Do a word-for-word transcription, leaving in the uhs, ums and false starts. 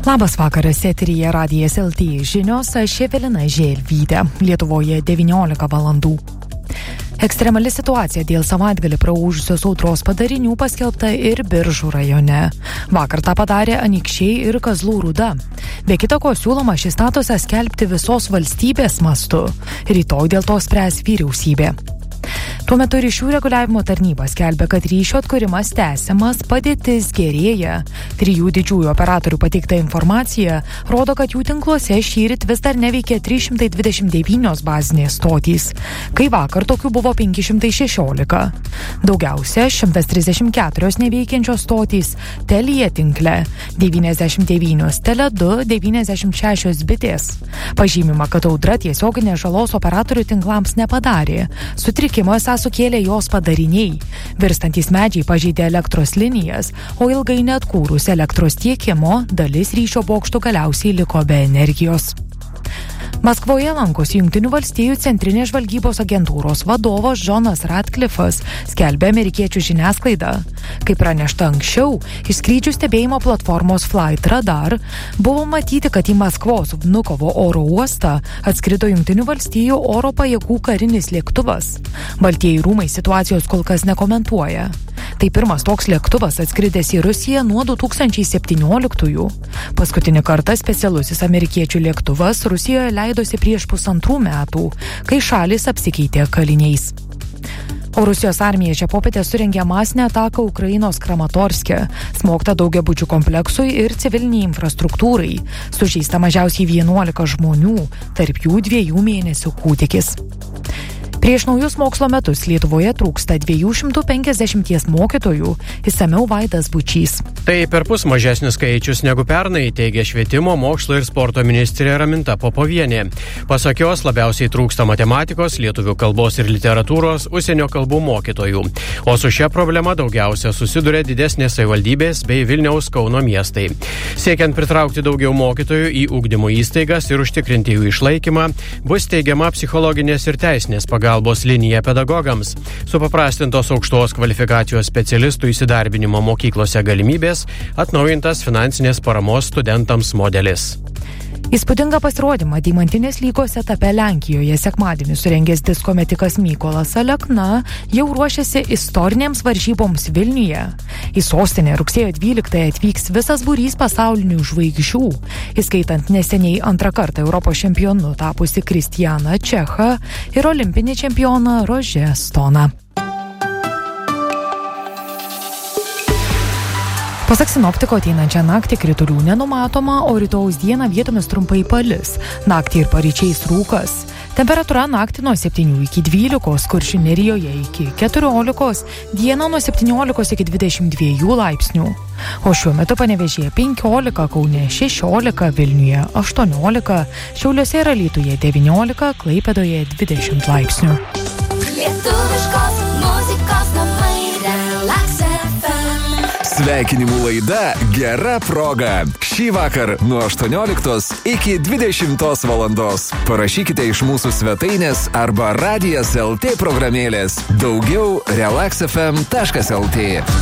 Labas vakaras, eteryje Radijas L T žinios, aš Evelina Želvytė. Lietuvoje devyniolika valandų. Ekstremali situacija dėl savaitgalį praūžusios audros padarinių paskelbta ir Biržų rajone. Vakar tą padarė Anykščiai ir Kazlų Rūda. Be kita ko siūloma šį statusą skelbti visos valstybės mastu. Rytoj dėl to spręs vyriausybė. Tuo metu ryšių reguliavimo tarnyba skelbia, kad ryšio atkūrimas tęsiamas, padėtis gerėja. Trijų didžiųjų operatorių pateikta informacija rodo, kad jų tinkluose šįryt vis dar neveikia trys šimtai dvidešimt devynios bazinės stotys, kai vakar tokių buvo penki šimtai šešiolika. Daugiausia šimtas trisdešimt keturios neveikiančios stotys Telia tinkle, devyniasdešimt devynios Tele du, devyniasdešimt šešios Bitės. Pažymima, kad audra tiesioginės žalos operatorių tinklams nepadarė. Sutrikimo esą sukėlė jos padariniai. Virstantys medžiai pažeidė elektros linijas, o ilgai neatkūrus elektros tiekimo dalis ryšio bokštų galiausiai liko be energijos. Maskvoje lankosi Jungtinių valstijų centrinės žvalgybos agentūros vadovas Džonas Ratcliffas, skelbia amerikiečių žiniasklaida. Kaip pranešta anksčiau, iš skrydžių stebėjimo platformos Flight Radar buvo matyti, kad į Maskvos Vnukovo oro uostą atskrido Jungtinių valstijų oro pajėgų karinis lėktuvas. Baltieji rūmai situacijos kol kas nekomentuoja. Tai pirmas toks lėktuvas atskridęs į Rusiją nuo du tūkstančiai septynioliktųjų. Paskutinį kartą specialusis amerikiečių lėktuvas Rusijoje leidosi prieš pusantrų metų, kai šalis apsikeitė kaliniais. O Rusijos armija šią popietę surengė masinę ataką Ukrainos Kramatorske, smogta daugiabučių kompleksui ir civiliniai infrastruktūrai. Sužeista mažiausiai vienuolika žmonių, tarp jų dviejų mėnesių kūdikis. Prieš naujus mokslo metus Lietuvoje trūksta dviejų šimtų penkiasdešimties mokytojų, išsamiau Vaidas Bučys. Tai perpus mažesnis skaičius negu pernai, teigia švietimo, mokslo ir sporto ministrė Raminta Popovienė. Pasak jos, labiausiai trūksta matematikos, lietuvių kalbos ir literatūros, užsienio kalbų mokytojų. O su šia problema daugiausia susiduria didesnės savivaldybės bei Vilniaus Kauno miestai. Siekiant pritraukti daugiau mokytojų į ugdymo įstaigas ir užtikrinti jų išlaikymą, bus teigiama psichologinės ir teisinės pagalbos. Pagalbos linija pedagogams, supaprastintos aukštos kvalifikacijos specialistų įsidarbinimo mokyklose galimybės, atnaujintas finansinės paramos studentams modelis. Įspūdingą pasirodymą Deimantinės lygos etape Lenkijoje sekmadienį surengęs diskometikas Mykolas Alekna jau ruošiasi istorinėms varžyboms Vilniuje. Į sostinę rugsėjo dvyliktąją atvyks visas būrys pasaulinių žvaigždžių, įskaitant neseniai antrą kartą Europos čempionu tapusi Kristijaną Čechą ir olimpinį čempioną Rožę Stoną. Pasak sinoptiko, ateinančią naktį kritulių nenumatoma, o rytojaus dieną vietomis trumpai palis. Naktį ir paryčiais rūkas. Temperatūra naktį nuo septynių iki dvylikos, Kuršių Nerijoje iki keturiolikos, dieną nuo septyniolikos iki dvidešimt dviejų laipsnių. O šiuo metu Panevėžyje penkiolika, Kaune šešiolika, Vilniuje aštuoniolika, Šiauliuose ir Alytuje devyniolika, Klaipėdoje dvidešimt laipsnių. Lietuviškos muzikos namai Relax F M. Sveikinimų laida Gera proga. Šį vakar nuo aštuonioliktos iki dvidešimtos valandos. Parašykite iš mūsų svetainės arba Radijas L T programėlės. Daugiau relax f m taškas l t.